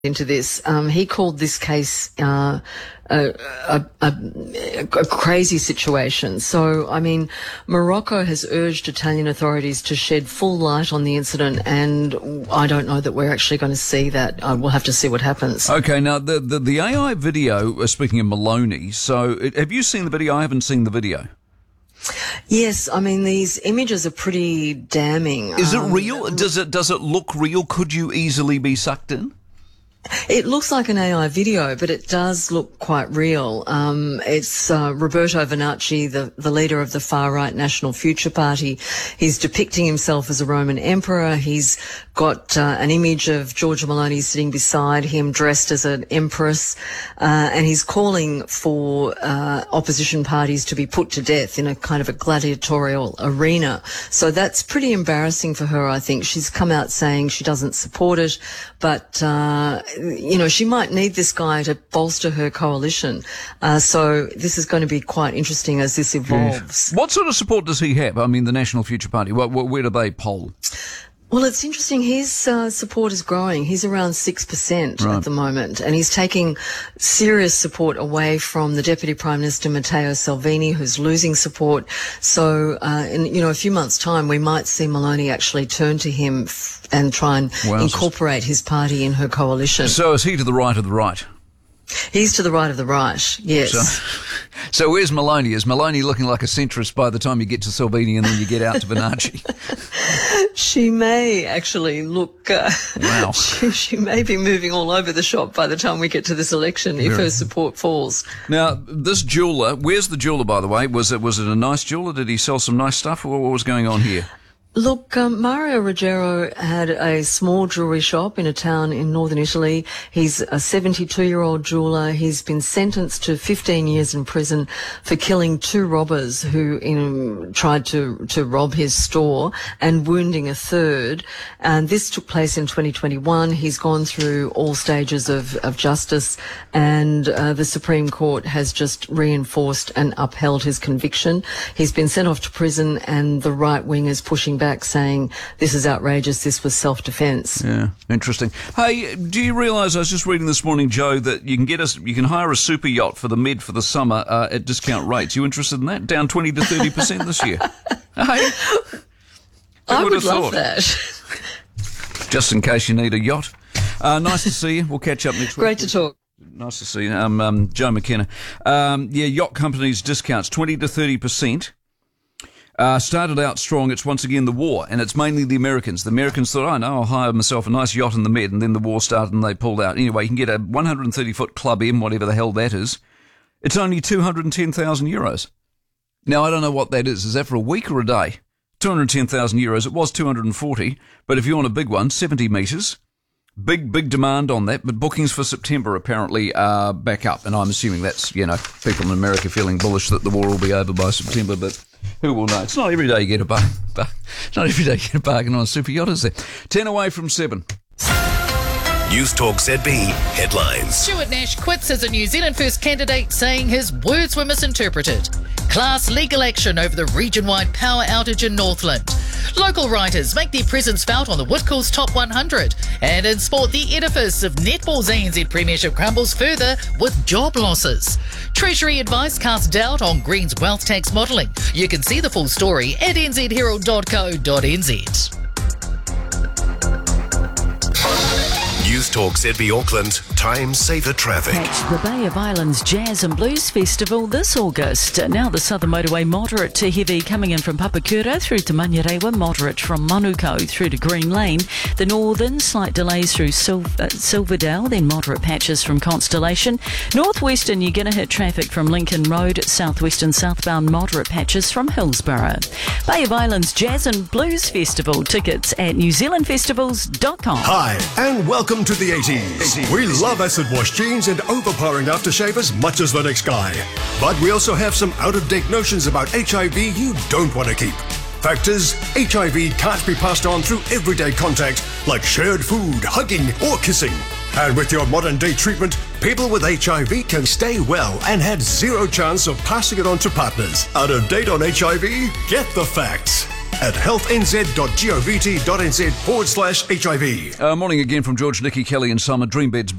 into this. He called this case a crazy situation. So, I mean, Morocco has urged Italian authorities to shed full light on the incident, and I don't know that we're actually going to see that. We'll have to see what happens. Okay, now the AI video, speaking of Maloney, so have you seen the video? I haven't seen the video. Yes, I mean, these images are pretty damning. Is it real? Does it look real? Could you easily be sucked in? It looks like an AI video, but it does look quite real. It's Roberto Vannacci, the leader of the far-right National Future Party. He's depicting himself as a Roman emperor. He's got an image of Giorgia Meloni sitting beside him, dressed as an empress, and he's calling for opposition parties to be put to death in a kind of a gladiatorial arena. So that's pretty embarrassing for her, I think. She's come out saying she doesn't support it, but you know, she might need this guy to bolster her coalition. So this is going to be quite interesting as this evolves. What sort of support does he have? I mean, the National Future Party, where do they poll? Well, it's interesting. His support is growing. He's around 6% at the moment, and he's taking serious support away from the Deputy Prime Minister Matteo Salvini, who's losing support. So, in a few months' time, we might see Meloni actually turn to him and try and incorporate his party in her coalition. So, is he to the right of the right? He's to the right of the right, yes. So where's Meloni? Is Meloni looking like a centrist by the time you get to Salvini and then you get out to Vannacci? She may actually look... wow. She may be moving all over the shop by the time we get to this election if her support falls. Now, this jeweller, where's the jeweller, by the way? Was it a nice jeweller? Did he sell some nice stuff? Or what was going on here? Look, Mario Ruggiero had a small jewellery shop in a town in northern Italy. He's a 72-year-old jeweller. He's been sentenced to 15 years in prison for killing two robbers who tried to rob his store and wounding a third. And this took place in 2021. He's gone through all stages of justice, and the Supreme Court has just reinforced and upheld his conviction. He's been sent off to prison, and the right wing is pushing back, saying this is outrageous, this was self-defence. Yeah, interesting. Hey, do you realise, I was just reading this morning, Joe, that you can hire a super yacht for the Med for the summer at discount rates. You interested in that? Down 20 to 30% this year. Hey, I would love that. Just in case you need a yacht. Nice to see you. We'll catch up next week. Great to talk. Nice to see you. Joe McKenna. Yacht companies discounts 20 to 30%. Started out strong. It's once again the war, and it's mainly the Americans. The Americans thought, I'll hire myself a nice yacht in the Med, and then the war started and they pulled out. Anyway, you can get a 130-foot Club M, whatever the hell that is. It's only 210,000 euros. Now, I don't know what that is. Is that for a week or a day? 210,000 euros. It was 240, but if you want a big one, 70 metres. Big demand on that, but bookings for September apparently are back up, and I'm assuming that's, people in America feeling bullish that the war will be over by September, but who will know? It's not every day you get a bargain. It's not every day you get a bargain on a super yacht, is there? 10 away from 7. News Talk ZB headlines. Stuart Nash quits as a New Zealand First candidate, saying his words were misinterpreted. Class legal action over the region-wide power outage in Northland. Local writers make their presence felt on the Whitcoulls Top 100. And in sport, the edifice of netball's ANZ Premiership crumbles further with job losses. Treasury advice casts doubt on Green's wealth tax modelling. You can see the full story at nzherald.co.nz. News Talk ZB Auckland, time saver traffic. At the Bay of Islands Jazz and Blues Festival this August. Now the southern motorway moderate to heavy coming in from Papakura through to Manurewa, moderate from Manuko through to Green Lane. The northern, slight delays through Silverdale, then moderate patches from Constellation. Northwestern, you're going to hit traffic from Lincoln Road. Southwestern, southbound, moderate patches from Hillsborough. Bay of Islands Jazz and Blues Festival. Tickets at newzealandfestivals.com. Hi, and welcome to the 80s. We love acid wash jeans and overpowering aftershave as much as the next guy. But we also have some out-of-date notions about HIV you don't want to keep. Fact is, HIV can't be passed on through everyday contact like shared food, hugging or kissing. And with your modern-day treatment, people with HIV can stay well and had zero chance of passing it on to partners. Out of date on HIV? Get the facts. at healthnz.govt.nz/HIV. Morning again from George, Nikki, Kelly and Summer. Dreambeds